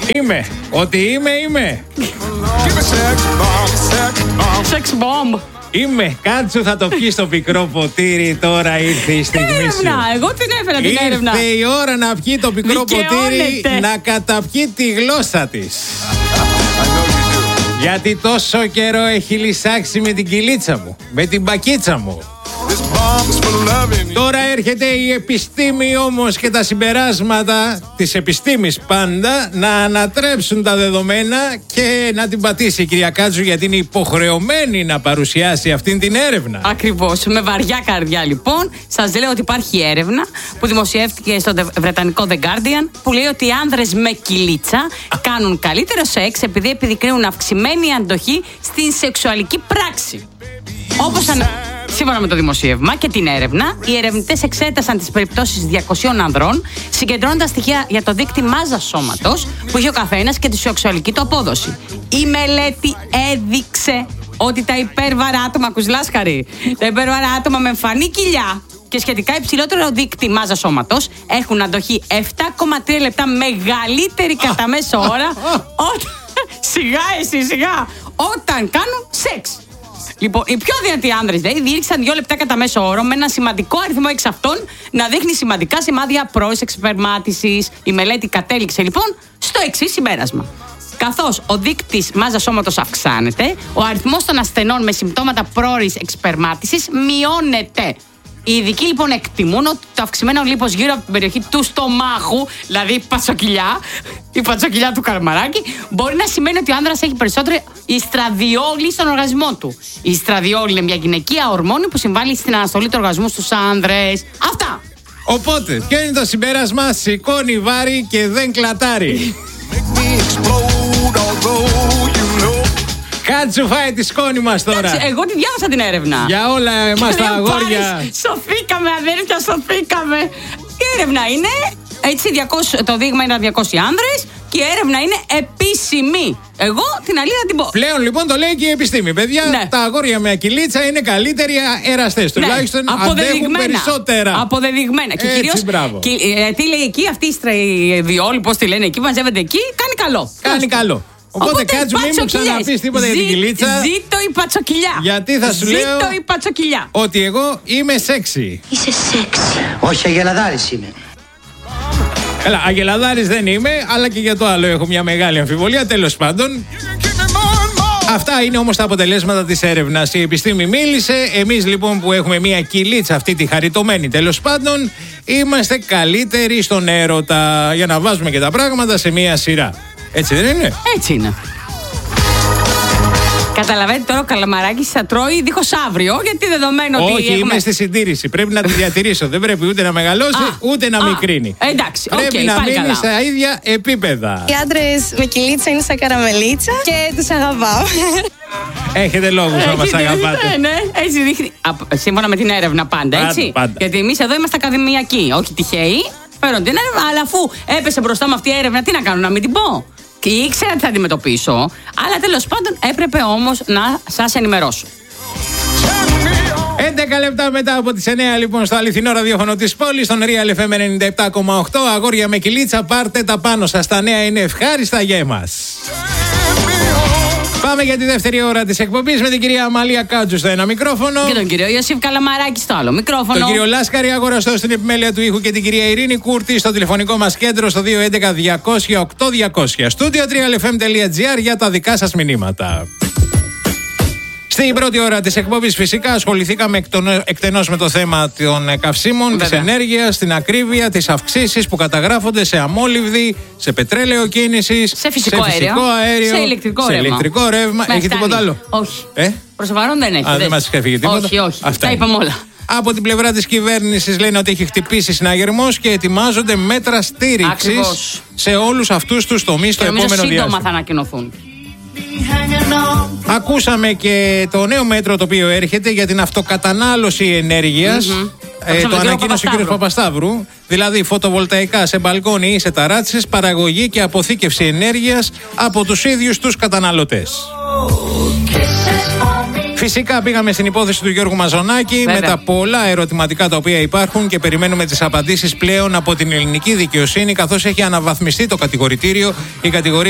Είμαι. Ό,τι είμαι. Sex bomb. Είμαι. Κάτσου, θα το πιει στο πικρό ποτήρι. Τώρα ήρθε η στιγμή σου. Έρευνα. Εγώ την έφερα την έρευνα. Ήρθε η ώρα να πιει το πικρό ποτήρι, να καταπιεί τη γλώσσα της. Γιατί τόσο καιρό έχει λυσάξει με την κυλίτσα μου, με την μπακίτσα μου. Τώρα έρχεται η επιστήμη όμως και τα συμπεράσματα της επιστήμης πάντα να ανατρέψουν τα δεδομένα και να την πατήσει η κυρία Κάτσου, γιατί είναι υποχρεωμένη να παρουσιάσει αυτήν την έρευνα. Ακριβώς, με βαριά καρδιά λοιπόν. Σας λέω ότι υπάρχει έρευνα που δημοσιεύτηκε στο βρετανικό The Guardian που λέει ότι οι άνδρες με κυλίτσα κάνουν καλύτερο σεξ επειδή επιδεικνύουν αυξημένη αντοχή στην σεξουαλική πράξη. Όπως σύμφωνα με το δημοσίευμα και την έρευνα, οι ερευνητές εξέτασαν τις περιπτώσεις 200 ανδρών, συγκεντρώνοντας στοιχεία για το δείκτη μάζας σώματος που είχε ο καθένας και τη σεξουαλική του απόδοση. Η μελέτη έδειξε ότι τα υπέρβαρα άτομα, ακούς Λάσκαρη, τα υπέρβαρα άτομα με εμφανή κοιλιά και σχετικά υψηλότερο δείκτη μάζας σώματος έχουν αντοχή 7,3 λεπτά μεγαλύτερη κατά μέσο ώρα σιγά, όταν κάνουν σεξ. Λοιπόν, οι πιο δυνατοί άνδρες διήρξαν 2 λεπτά κατά μέσο όρο, με ένα σημαντικό αριθμό εξ αυτών να δείχνει σημαντικά σημάδια πρώης εξπερμάτισης. Η μελέτη κατέληξε λοιπόν στο εξής συμπέρασμα. Καθώς ο δείκτης μάζας σώματος αυξάνεται, ο αριθμός των ασθενών με συμπτώματα πρόωρης εξπερμάτισης μειώνεται. Οι ειδικοί λοιπόν εκτιμούν ότι το αυξημένο λίπος γύρω από την περιοχή του στομάχου, δηλαδή η πατσοκυλιά του καλαμαράκι, μπορεί να σημαίνει ότι ο άνδρας έχει περισσότερο ιστραδιόλη στον οργασμό του. Η ιστραδιόλη είναι μια γυναικεία ορμόνη που συμβάλλει στην αναστολή του οργασμού στους άνδρες. Αυτά! Οπότε, ποιο είναι το συμπέρασμα? Σηκώνει βάρη και δεν κλατάρει. Κάτσου, φάει τη σκόνη μας τώρα. Εντάξει, εγώ τη διάβασα την έρευνα. Για όλα εμάς τα αγόρια. Σωθήκαμε, αδέρφια, σωθήκαμε. Η έρευνα είναι, έτσι, 200, το δείγμα είναι 200 άνδρες και η έρευνα είναι επίσημη. Εγώ την αλήθεια την πω. Πλέον λοιπόν το λέει και η επιστήμη. Παιδιά, ναι, τα αγόρια με ακυλίτσα είναι καλύτεροι εραστές. Ναι, τουλάχιστον αντέχουν περισσότερα. Αποδεδειγμένα. Και κυρίως, τι λέει εκεί, αυτή η στραδιόλη, πώς τη λένε εκεί, μαζεύεται εκεί, κάνει καλό. Κάνει καλό. Οπότε Κάτσου, μην μου ξαναπείς τίποτα για την κυλίτσα. Ζήτω η πατσοκυλιά. Γιατί θα σου λέω η πατσοκυλιά. ότι εγώ είμαι σεξι. Είσαι σεξι. Όχι, αγελαδάρης είμαι. Έλα, αγελαδάρης δεν είμαι, αλλά και για το άλλο έχω μια μεγάλη αμφιβολία. Τέλος πάντων, αυτά είναι όμως τα αποτελέσματα της έρευνας. Η επιστήμη μίλησε. Εμείς λοιπόν που έχουμε μια κυλίτσα, αυτή τη χαριτωμένη τέλος πάντων, είμαστε καλύτεροι στον έρωτα. Για να βάζουμε και τα πράγματα σε μια σειρά. Έτσι δεν είναι? Έτσι είναι. Καταλαβαίνετε τώρα ο καλαμαράκης θα τρώει δίχως αύριο, γιατί δεδομένου ότι. Όχι, είμαι στη συντήρηση. Πρέπει να τη διατηρήσω. Δεν πρέπει ούτε να μεγαλώσει ούτε να μικρύνει. Εντάξει, πρέπει να μείνει στα ίδια επίπεδα. Οι άντρες με κυλίτσα είναι σαν καραμελίτσα και τους αγαπάω. Έχετε λόγους να μας αγαπάτε. Ναι, έτσι δείχνει. Σύμφωνα με την έρευνα πάντα, έτσι. Γιατί εμείς εδώ είμαστε ακαδημιακοί, όχι τυχαίοι. Φέρω την έρευνα, αλλά αφού έπεσε μπροστά μου αυτή η έρευνα, τι να κάνω, να μην την πω? Και ήξερα τι θα αντιμετωπίσω, αλλά τέλος πάντων έπρεπε όμως να σας ενημερώσω. 11 λεπτά μετά από τις 9 λοιπόν στο αληθινό ραδιόφωνο της πόλης, στον Real FM 97,8. Αγόρια με κυλίτσα, πάρτε τα πάνω σας. Τα νέα είναι ευχάριστα για εμάς. Πάμε για τη δεύτερη ώρα της εκπομπής με την κυρία Αμαλία Κάτσου στο ένα μικρόφωνο. Και τον κύριο Ιωσήφ Καλαμαράκη στο άλλο μικρόφωνο. Τον κύριο Λάσκαρη αγοραστό στην επιμέλεια του ήχου και την κυρία Ειρήνη Κούρτη στο τηλεφωνικό μας κέντρο στο 211-200-8200. Studio 3lfm.gr για τα δικά σας μηνύματα. Στην πρώτη ώρα της εκπομπής φυσικά ασχοληθήκαμε εκτενώς με το θέμα των καυσίμων, της ενέργειας, την ακρίβεια, τις αυξήσεις που καταγράφονται σε αμόλυβδη, σε πετρέλαιο κίνησης, σε φυσικό αέριο, σε ηλεκτρικό ρεύμα. Έχει τίποτα άλλο? Όχι. Προς το παρόν δεν έχει. Δεν μας ξέφυγε τίποτα. Όχι. Αυτά είπαμε όλα. Από την πλευρά της κυβέρνησης λένε ότι έχει χτυπήσει συναγερμός και ετοιμάζονται μέτρα στήριξης σε όλους αυτούς τους τομείς το επόμενο διάστημα. Σύντομα θα ανακοινωθούν. Ακούσαμε και το νέο μέτρο το οποίο έρχεται για την αυτοκατανάλωση ενέργειας. Το ανακοίνωσε ο κ. Παπασταύρου. Δηλαδή φωτοβολταϊκά σε μπαλκόνι ή σε ταράτσες, παραγωγή και αποθήκευση ενέργειας από τους ίδιους τους καταναλωτές. Φυσικά πήγαμε στην υπόθεση του Γιώργου Μαζονάκη. Βέβαια. Με τα πολλά ερωτηματικά τα οποία υπάρχουν και περιμένουμε τις απαντήσεις πλέον από την ελληνική δικαιοσύνη, καθώς έχει αναβαθμιστεί το κατηγορητήριο. Η κατηγορία